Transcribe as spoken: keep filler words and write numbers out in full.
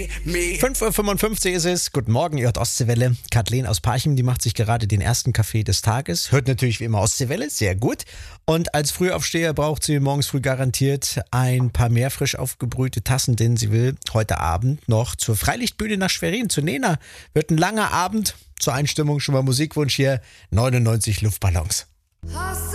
fünf Uhr fünfundfünfzig ist es. Guten Morgen, ihr hört Ostseewelle. Kathleen aus Parchim, die macht sich gerade den ersten Kaffee des Tages. Hört natürlich wie immer Ostseewelle, sehr gut. Und als Frühaufsteher braucht sie morgens früh garantiert ein paar mehr frisch aufgebrühte Tassen, denn sie will heute Abend noch zur Freilichtbühne nach Schwerin, zu Nena. Wird ein langer Abend. Zur Einstimmung schon mal Musikwunsch hier, neunundneunzig Luftballons.